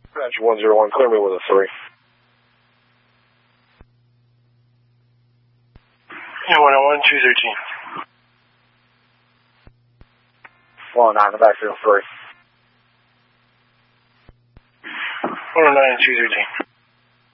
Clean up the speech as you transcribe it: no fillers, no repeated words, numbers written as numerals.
Roger, 101, clear me with a 3. Yeah, 101, 213. 109, the backfield 3. 109, 213.